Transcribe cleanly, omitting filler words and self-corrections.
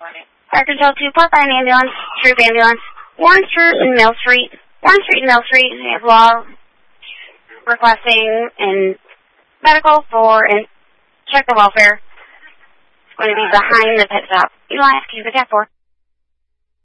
Fire Control 2, pop by an ambulance, troop ambulance. Warren Street and Mill Street. Warren Street and Mill Street, we have law requesting and medical for and check the welfare. It's going to be behind the pit stop. Eli, excuse the cat 4.